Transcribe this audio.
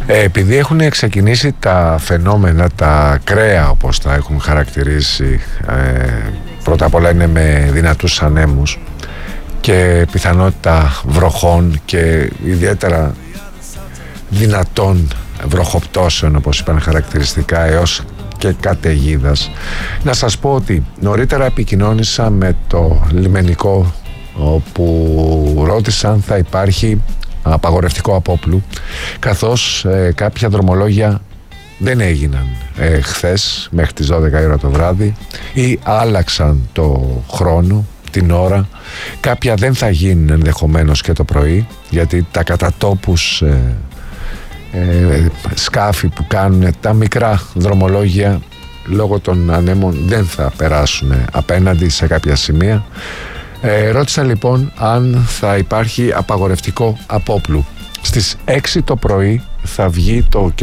Επειδή έχουν ξεκινήσει τα φαινόμενα, τα ακραία όπως τα έχουν χαρακτηρίσει, πρώτα απ' όλα είναι με δυνατούς ανέμους και πιθανότητα βροχών και ιδιαίτερα δυνατών βροχοπτώσεων, όπως είπαν χαρακτηριστικά, έως και καταιγίδας. Να σας πω ότι νωρίτερα επικοινώνησα με το λιμενικό, όπου ρώτησα αν θα υπάρχει απαγορευτικό απόπλου, καθώς κάποια δρομολόγια δεν έγιναν χθες μέχρι τις 12 η ώρα το βράδυ ή άλλαξαν το χρόνο, την ώρα. Κάποια δεν θα γίνουν ενδεχομένως και το πρωί, γιατί τα κατά τόπους σκάφη που κάνουν τα μικρά δρομολόγια λόγω των ανέμων δεν θα περάσουν απέναντι σε κάποια σημεία. Ρώτησα λοιπόν αν θα υπάρχει απαγορευτικό απόπλου. Στις 6 το πρωί θα βγει το